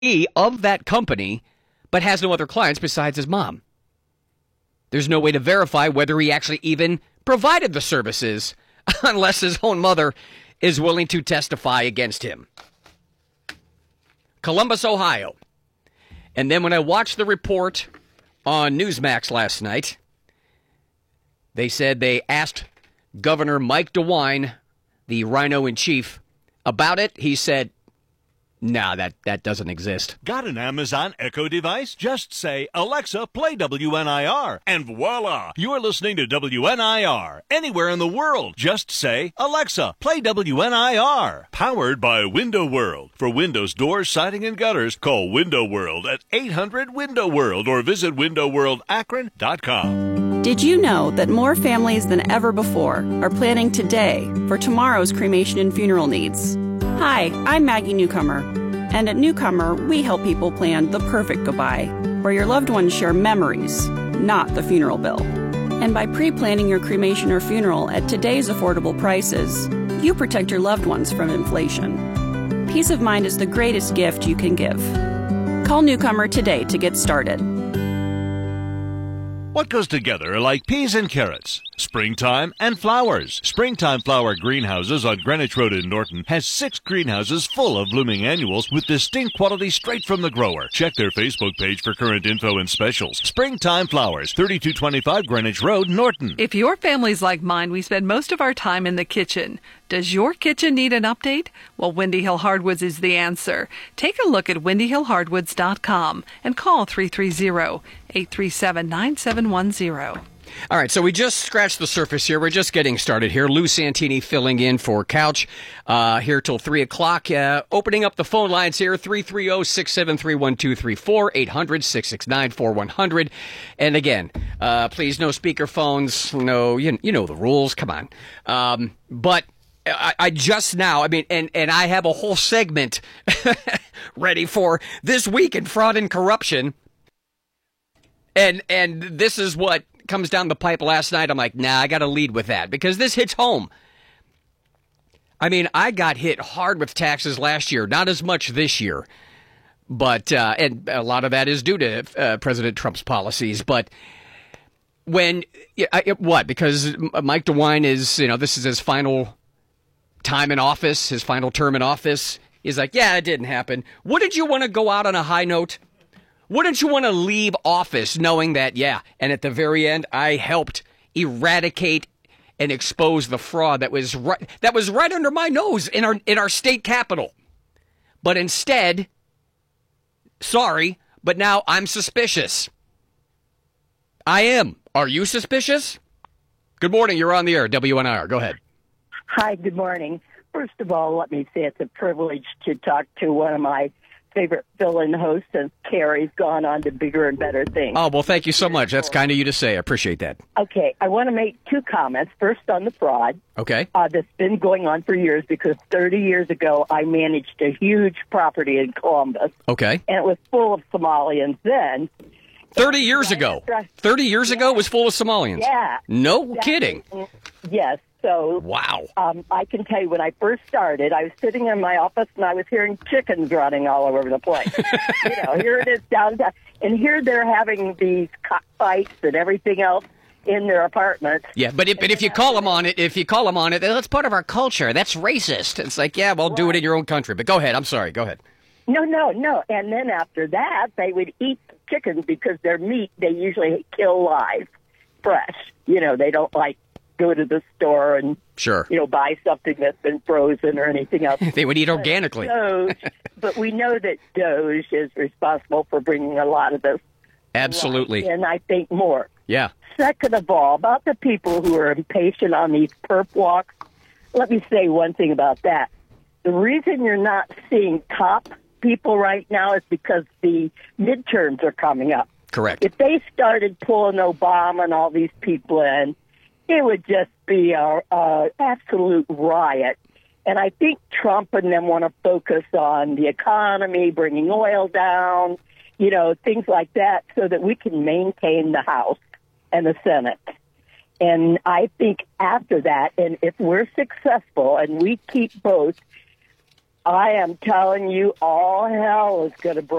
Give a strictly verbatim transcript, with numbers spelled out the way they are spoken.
of that company, but has no other clients besides his mom. There's no way to verify whether he actually even provided the services unless his own mother is willing to testify against him. Columbus, Ohio. And then when I watched the report on Newsmax last night, they said they asked Governor Mike DeWine, the rhino-in-chief, about it. He said, nah, that, that doesn't exist. Got an Amazon Echo device? Just say, Alexa, play W N I R, and voila, you're listening to W N I R. Anywhere in the world, just say, Alexa, play W N I R. Powered by Window World. For windows, doors, siding, and gutters, call Window World at eight hundred window world or visit window world akron dot com. Did you know that more families than ever before are planning today for tomorrow's cremation and funeral needs? Hi, I'm Maggie Newcomer, and at Newcomer, we help people plan the perfect goodbye, where your loved ones share memories, not the funeral bill. And by pre-planning your cremation or funeral at today's affordable prices, you protect your loved ones from inflation. Peace of mind is the greatest gift you can give. Call Newcomer today to get started. What goes together like peas and carrots? Springtime and flowers. Springtime Flower Greenhouses on Greenwich Road in Norton has six greenhouses full of blooming annuals with distinct quality straight from the grower. Check their Facebook page for current info and specials. Springtime Flowers, thirty-two twenty-five Greenwich Road, Norton. If your family's like mine, we spend most of our time in the kitchen. Does your kitchen need an update? Well, Windy Hill Hardwoods is the answer. Take a look at windy hill hardwoods dot com and call three three zero, eight three seven, nine seven one zero. All right, so we just scratched the surface here. We're just getting started here. Lou Santini filling in for Couch uh, here till three o'clock. Uh, opening up the phone lines here, three three zero, six seven three, one two three four, eight hundred, six six nine, four one zero zero. And again, uh, please, no speakerphones. No, you, you know the rules. Come on. Um, but I, I just now, I mean, and, and I have a whole segment ready for This Week in Fraud and Corruption. And and this is what comes down the pipe last night. I'm like, nah, I got to lead with that because this hits home. I mean, I got hit hard with taxes last year, not as much this year, but uh, and a lot of that is due to uh, President Trump's policies. But when I, what? Because Mike DeWine is, you know, this is his final time in office, his final term in office. He's like, yeah, it didn't happen. Wouldn't you want to go out on a high note? Wouldn't you want to leave office knowing that, yeah, and at the very end, I helped eradicate and expose the fraud that was right, that was right under my nose in our in our state capital. But instead, sorry, but now I'm suspicious. I am. Are you suspicious? Good morning. You're on the air. W N I R. Go ahead. Hi, good morning. First of all, let me say it's a privilege to talk to one of my favorite fill-in hosts, and Carrie's gone on to bigger and better things. Oh, well, thank you so much. That's kind of you to say. I appreciate that. Okay, I want to make two comments. First, on the fraud. Okay. Uh, that's been going on for years because thirty years ago, I managed a huge property in Columbus. Okay. And it was full of Somalians then. thirty years ago? thirty years yeah. ago it was full of Somalians? Yeah. No exactly. kidding. Yes. So, wow. Um, I can tell you, when I first started, I was sitting in my office and I was hearing chickens running all over the place. you know, here it is downtown, and here they're having these cockfights and everything else in their apartments. Yeah, but if, but if you call them on it, if you call them on it, that's part of our culture. That's racist. It's like, yeah, well, right. do it in your own country. But go ahead. I'm sorry. Go ahead. No, no, no. And then after that, they would eat chickens because their meat they usually kill live, fresh. You know, they don't like go to the store and, sure. you know, buy something that's been frozen or anything else. They would eat organically. Doge, but we know that Doge is responsible for bringing a lot of this. Absolutely. And I think more. Yeah. Second of all, about the people who are impatient on these perp walks, let me say one thing about that. The reason you're not seeing top people right now is because the midterms are coming up. Correct. If they started pulling Obama and all these people in, it would just be an absolute riot. And I think Trump and them want to focus on the economy, bringing oil down, you know, things like that, so that we can maintain the House and the Senate. And I think after that, and if we're successful and we keep both, I am telling you, all hell is going to break